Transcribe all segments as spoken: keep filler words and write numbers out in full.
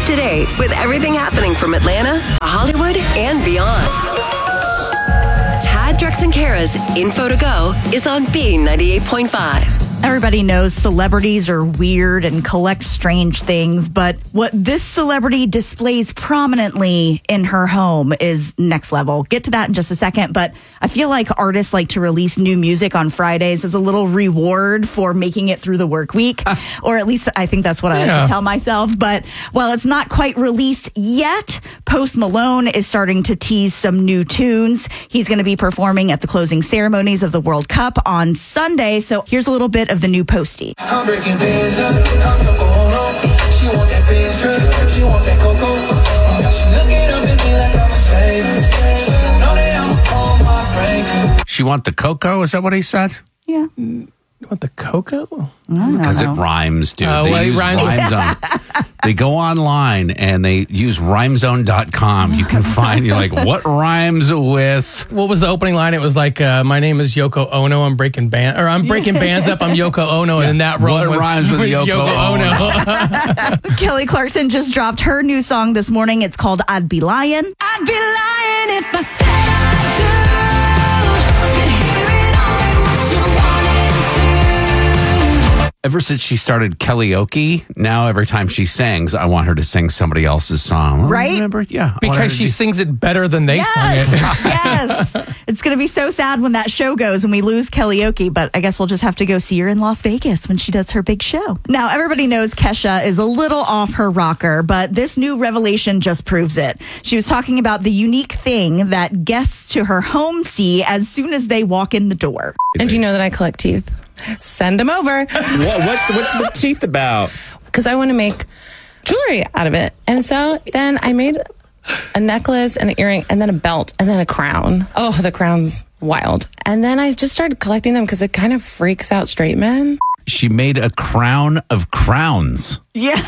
to date with everything happening from Atlanta to Hollywood and beyond. Tad, Drex, and Kara's Info to Go is on B ninety-eight point five. Everybody knows celebrities are weird and collect strange things, but what this celebrity displays prominently in her home is next level. Get to that in just a second, but I feel like artists like to release new music on Fridays as a little reward for making it through the work week, or at least I think that's what I Yeah. like to tell myself. But while it's not quite released yet, Post Malone is starting to tease some new tunes. He's going to be performing at the closing ceremonies of the World Cup on Sunday, so here's a little bit of the new Posty. I'm breaking bands up, I'm Yoko Ono. She want that Benz truck, she want that Coco. And now she looking up at me like I'm a saver. So you know that I'ma call my breaker. She want the cocoa? Is that what he said? Yeah. What, the cocoa? Because it rhymes, dude. Oh, they well, it use rhymes. Rhymezone. They go online and they use rhymezone dot com. You can find, you're like, what rhymes with? What was the opening line? It was like, uh, my name is Yoko Ono. I'm breaking band, or I'm breaking bands up. I'm Yoko Ono, and that What was, rhymes with Yoko Ono? Kelly Clarkson just dropped her new song this morning. It's called I'd Be Lying. I'd be lying if I said I do. Been hearing only what you wanted to. Ever since she started karaoke, now every time she sings, I want her to sing somebody else's song. Oh, Right? Remember? Yeah. I want her Because to she do- sings it better than they Yes. sing it. Yes. It's going to be so sad when that show goes and we lose Kellyoke, but I guess we'll just have to go see her in Las Vegas when she does her big show. Now, everybody knows Kesha is a little off her rocker, but this new revelation just proves it. She was talking about the unique thing that guests to her home see as soon as they walk in the door. And do you know that I collect teeth? Send them over. What, what's what's the teeth about? Because I want to make jewelry out of it. And so then I made a necklace and an earring and then a belt and then a crown. Oh, the crown's wild. And then I just started collecting them because it kind of freaks out straight men. She made a crown of crowns. Yeah.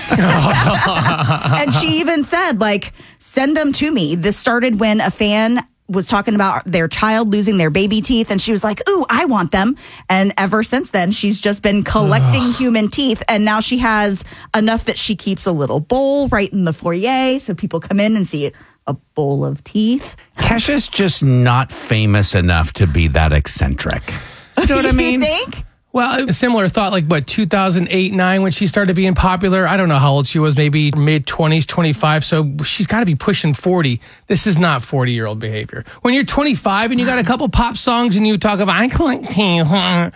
And she even said, like, send them to me. This started when a fan was talking about their child losing their baby teeth, and she was like, ooh, I want them. And ever since then, she's just been collecting human teeth, and now she has enough that she keeps a little bowl right in the foyer, so people come in and see a bowl of teeth. Kesha's just not famous enough to be that eccentric. You know what I mean? You think? Well, a similar thought, like, what, two thousand eight, nine, when she started being popular? I don't know how old she was, maybe mid-twenties, twenty-five, so she's got to be pushing forty. This is not forty-year-old behavior. When you're twenty-five and you got a couple pop songs and you talk about, I collect teeth, huh?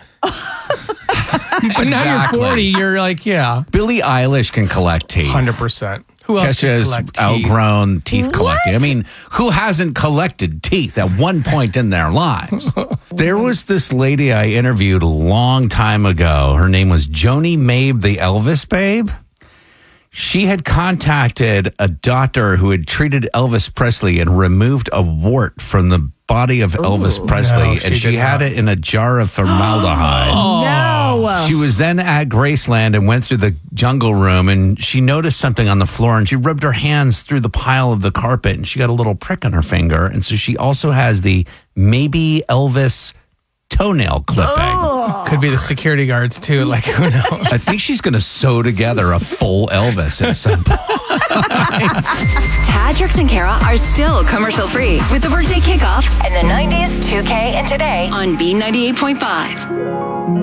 But now Exactly. you're forty, you're like, yeah, Billie Eilish can collect teeth. one hundred percent. Who else Kesha can has collect teeth? outgrown teeth collecting. I mean, who hasn't collected teeth at one point in their lives? There was this lady I interviewed a long time ago. Her name was Joni Mabe, the Elvis babe. She had contacted a doctor who had treated Elvis Presley and removed a wart from the body of Elvis Presley, No, and she she did had not. it in a jar of formaldehyde. No. She was then at Graceland and went through the jungle room, and she noticed something on the floor, and she rubbed her hands through the pile of the carpet, and she got a little prick on her finger. And so she also has the maybe Elvis toenail clipping. Could be the security guards, too. Like, who knows? I think she's going to sew together a full Elvis at some point. Tad, Drex, and Kara are still commercial free with the Workday Kickoff and the nineties, two K, and Today on B ninety-eight point five.